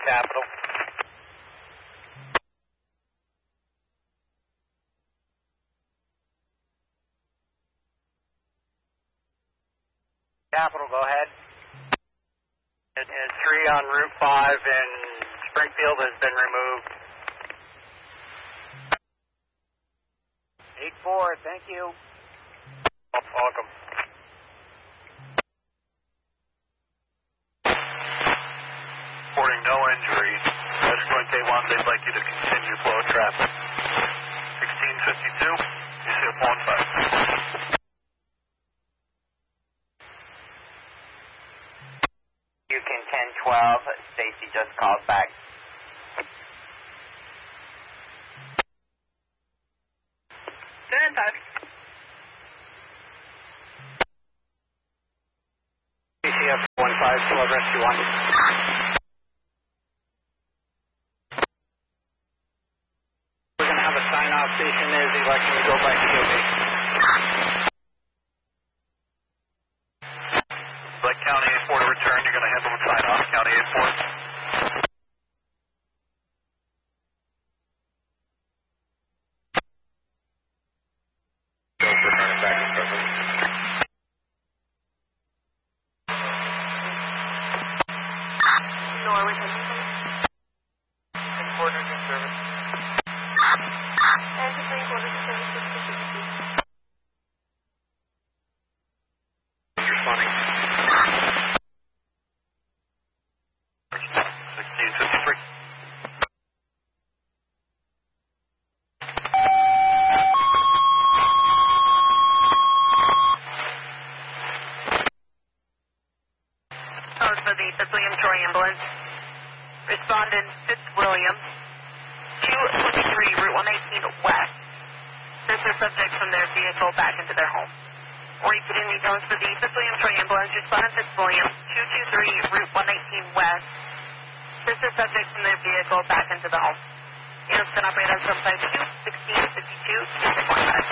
Capital. Capital, go ahead. It is 3 on Route 5 in Springfield has been removed. 8-4, thank you. Welcome. Reporting no injuries. Escort K1, they'd like you to continue flow of traffic. 1652, you see a phone 5. Yukon 1012, Stacy just called back. They're in touch. CCF 152, rescue 1. We're going to have a sign-off station there as the election to go by DOB. Like County 84 to return, you're going to handle the sign-off, County 84. Norwood, Headquarters in service. and the headquarters in service is specifically. Responding. 1653. Code for the Fitzwilliam Troy ambulance. Respondent Fitzwilliam, 223 Route 118 West. Sent their subjects from their vehicle back into their home. Repeating the codes for the Fitzwilliam Troy ambulance. Respondent Fitzwilliam, 223 Route 118 West. Sent their subjects from their vehicle back into the home. Units can operate on subside 2, 1652, 2.5.